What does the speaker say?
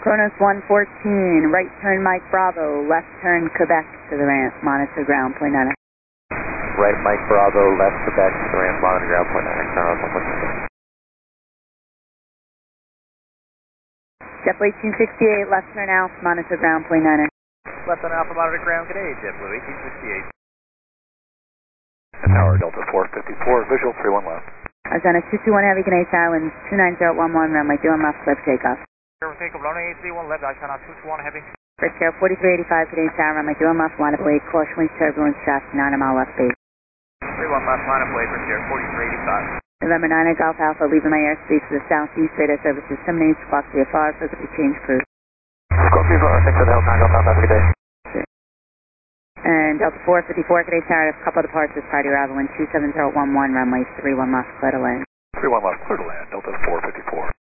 Kronos 114, right turn Mike Bravo, left turn Quebec to the ramp, monitor ground, point 9. Right Mike Bravo, left Quebec to the ramp, monitor ground, point 9. Kronos 114. JetBlue 1868, left turn Alpha, monitor ground, point 9. Left on Alpha, monitor ground, good day, JetBlue 1868. And Tower Delta 454, visual 31 left. Arizona 221 Heavy, Canadian Islands, 29011, runway 21 left, clear for takeoff. Clear for takeoff, runway 831 left, Arizona 221 Heavy. First Air 4385, Canadian Tower, runway 21 left, line up weight, caution winds, turbulence, traffic, 9 mile left base. 31 left, line up weight, First Air 4385. November 9 Golf Alpha, leaving my airspace to the southeast, radar services terminates, clock VFR, frequency change crew. Squawk VFR, thanks for the help, 9 Golf Alpha, have a good day. And Delta 454, Canadian Tower, a couple of departures, prior to arrival, wind 27011, runway 31 left, clear to land. 31 left, clear to land, Delta 454.